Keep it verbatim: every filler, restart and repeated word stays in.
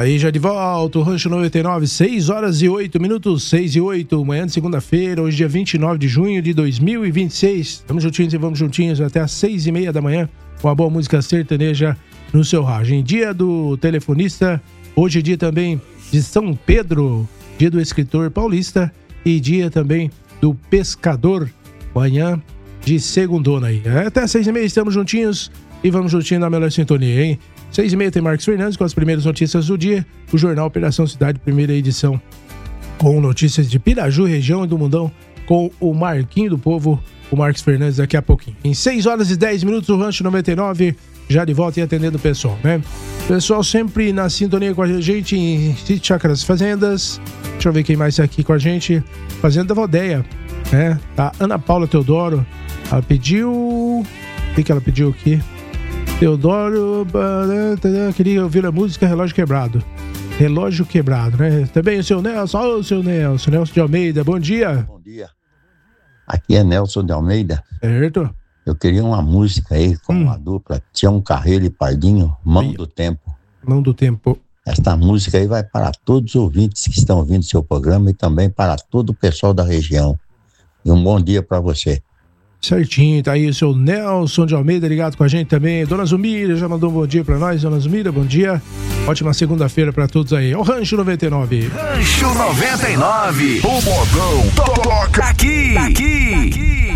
Aí já de volta, o Rancho noventa e nove, seis horas e oito minutos, seis e oito, manhã de segunda-feira, hoje dia vinte e nove de junho de dois mil e vinte e seis. Vamos juntinhos e vamos juntinhos até às seis e meia da manhã, com a boa música sertaneja no seu rádio. Em dia do telefonista, hoje é dia também de São Pedro, dia do escritor paulista e dia também do pescador, manhã de segundona aí. Até às seis e meia estamos juntinhos e vamos juntinho na melhor sintonia, hein? Seis e meia tem Marcos Fernandes com as primeiras notícias do dia, o Jornal Operação Cidade, primeira edição, com notícias de Piraju, região e do Mundão, com o Marquinho do Povo, o Marcos Fernandes daqui a pouquinho. Em seis horas e dez minutos, o Rancho noventa e nove, já de volta e atendendo o pessoal, né? Pessoal sempre na sintonia com a gente em Sítio Chácaras Fazendas. Deixa eu ver quem mais está aqui com a gente. Fazenda Valdeia, né? A Ana Paula Teodoro, ela pediu... O que, que ela pediu aqui? Teodoro, queria ouvir a música Relógio Quebrado. Relógio Quebrado, né? Também o seu Nelson, ô oh, seu Nelson, Nelson de Almeida, bom dia. Bom dia. Aqui é Nelson de Almeida. Certo. Eu queria uma música aí com hum. uma dupla, Tião Carreiro e Pardinho, Mão do Tempo. Mão do Tempo. Esta música aí vai para todos os ouvintes que estão ouvindo seu programa e também para todo o pessoal da região. E um bom dia para você. Certinho, tá aí o seu Nelson de Almeida ligado com a gente também. Dona Zumira já mandou um bom dia pra nós. Dona Zumira, bom dia. Ótima segunda-feira pra todos aí. O Rancho noventa e nove. Rancho noventa e nove. O modão toca aqui. aqui. aqui.